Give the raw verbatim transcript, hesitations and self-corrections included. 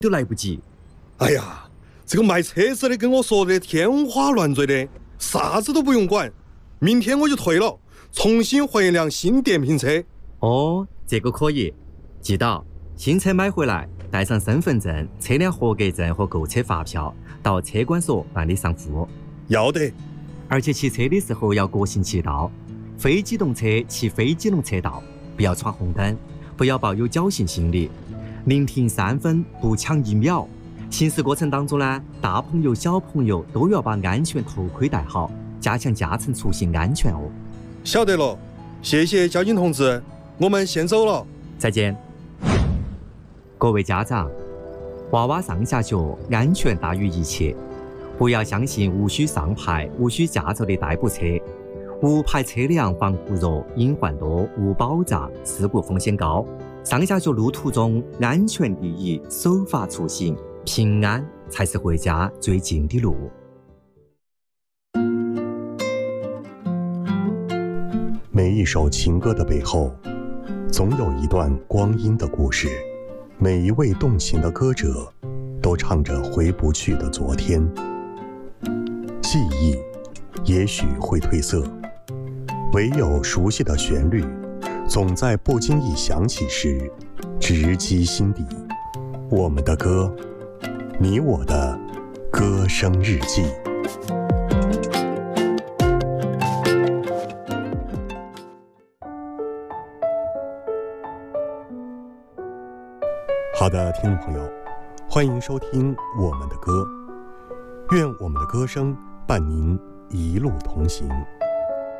都来不及。 哎呀，这个卖车子的跟我说的天花乱坠的，啥子都不用管，明天我就退了，重新换一辆新电瓶车。 哦，这个可以。记到，新车买回来，带上身份证、车辆合格证和购车发票，到车管所办理上户。 要得。 而且骑车的时候要各行其道，非机动车骑非机动车道，不要闯红灯，不要抱有侥幸心理，宁停三分不抢一秒。行驶过程当中呢，大朋友小朋友都要把安全头盔戴好，加强驾乘出行安全哦。 晓得了，谢谢交警同志，我们先走了。 再见。各位家长，娃娃上下学安全大于一切，不要相信无需上牌、无需驾照的代步车。无牌车辆防护弱，隐患多，无保障，事故风险高。上下学路途中，安全第一，守法出行，平安才是回家最近的路。 每一首情歌的背后，总有一段光阴的故事。每一位动情的歌者，都唱着回不去的昨天。记忆也许会褪色，唯有熟悉的旋律，总在不经意响起时，直击心底。我们的歌，你我的歌声日记。好的，听众朋友，欢迎收听我们的歌，愿我们的歌声伴您一路同行。